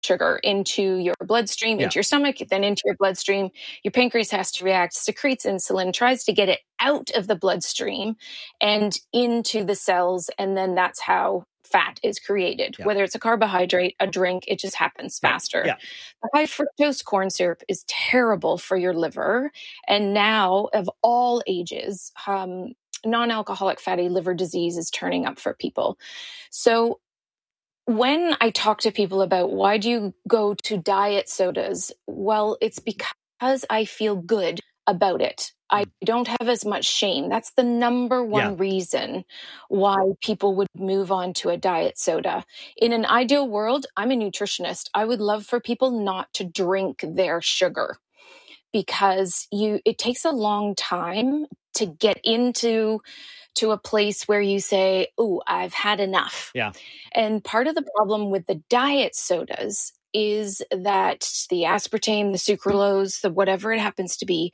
sugar into your bloodstream, into your stomach, then into your bloodstream. Your pancreas has to react, secretes insulin, tries to get it out of the bloodstream and into the cells. And then that's how fat is created. Whether it's a carbohydrate, a drink, it just happens faster. The high fructose corn syrup is terrible for your liver. And now, of all ages, non-alcoholic fatty liver disease is turning up for people. So when I talk to people about why do you go to diet sodas, well, it's because I feel good about it. I don't have as much shame. That's the number one reason why people would move on to a diet soda. In an ideal world, I'm a nutritionist. I would love for people not to drink their sugar because it takes a long time to get into a place where you say, "Oh, I've had enough." And part of the problem with the diet sodas is that the aspartame, the sucralose, the whatever it happens to be,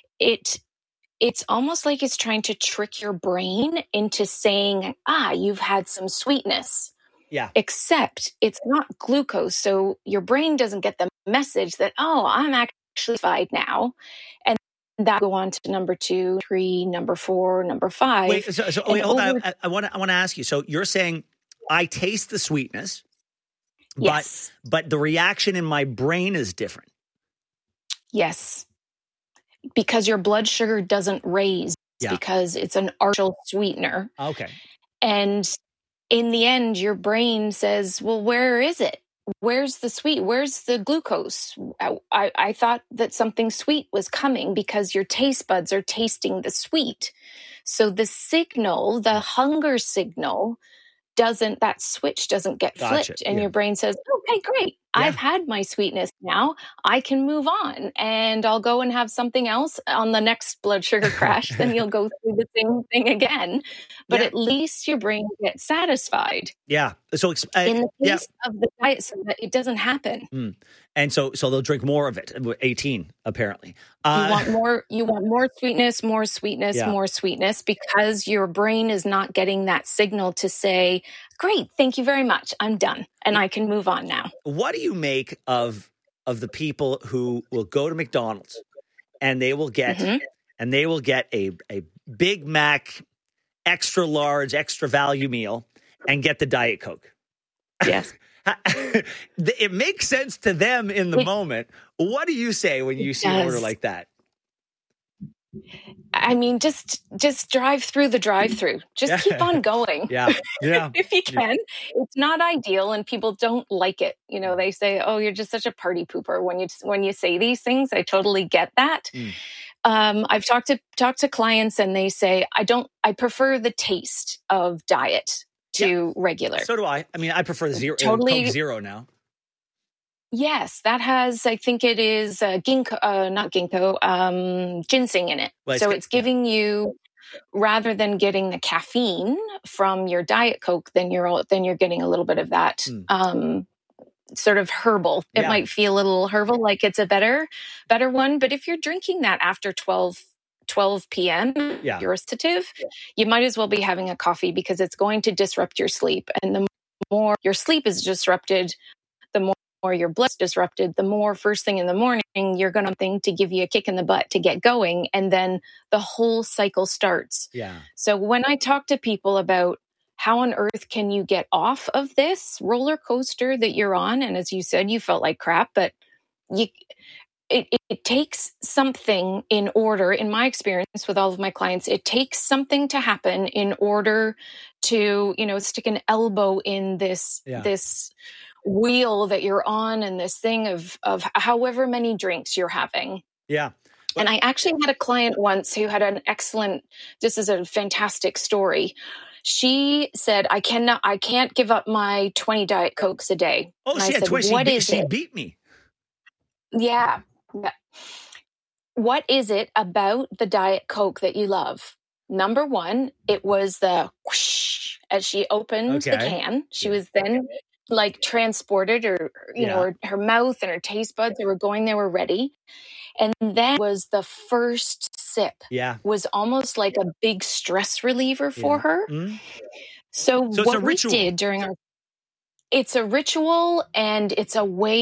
it's almost like it's trying to trick your brain into saying, you've had some sweetness. Except it's not glucose. So your brain doesn't get the message that, I'm actually fine now. And that go on to number 2, 3, number 4, number 5. Wait, hold on. I want to ask you. So you're saying I taste the sweetness, but the reaction in my brain is different. Yes. Because your blood sugar doesn't raise because it's an artificial sweetener. Okay. And in the end, your brain says, well, where is it? Where's the sweet? Where's the glucose? I thought that something sweet was coming because your taste buds are tasting the sweet. So the signal, the hunger signal, that switch doesn't get flipped. And your brain says, okay, great. I've had my sweetness now. I can move on and I'll go and have something else on the next blood sugar crash. Then you'll go through the same thing again. But at least your brain gets satisfied. So in the case of the diet soda, it doesn't happen. And so they'll drink more of it. 18, apparently. You want more sweetness, more sweetness, because your brain is not getting that signal to say, great, thank you very much. I'm done. And I can move on now. What do you make of the people who will go to McDonald's and they will get a Big Mac, extra large, extra value meal and get the Diet Coke? Yes. It makes sense to them in the moment. What do you say when you see an order like that? I mean, just drive through the drive-through. Just keep on going. If you can. It's not ideal, and people don't like it. You know, they say, "Oh, you're just such a party pooper." When you say these things, I totally get that. I've talked to clients, and they say, I prefer the taste of diet to regular. So do I. I mean, I prefer zero. Totally. Coke Zero now. Yes, that has, I think it is ginseng in it. Well, so it's giving you, rather than getting the caffeine from your Diet Coke, then you're getting a little bit of that sort of herbal. It might feel a little herbal, like it's a better one. But if you're drinking that after 12 p.m. you're sedative, you might as well be having a coffee because it's going to disrupt your sleep. And the more your sleep is disrupted, the more your blood's disrupted, the more first thing in the morning, you're going to give you a kick in the butt to get going. And then the whole cycle starts. So when I talk to people about how on earth can you get off of this roller coaster that you're on? And as you said, you felt like crap, but it takes something in order, in my experience with all of my clients, it takes something to happen in order to, stick an elbow in this wheel that you're on and this thing of however many drinks you're having. And I actually had a client once who had this is a fantastic story. She said, I can't give up my 20 Diet Cokes a day. Oh, and she had 20. She beat me. Yeah. What is it about the Diet Coke that you love? Number one, it was the whoosh as she opened the can. She was then like transported, or her mouth and her taste buds, they were ready. And then was the first sip was almost like a big stress reliever for her. So what we did during It's a ritual, and it's a way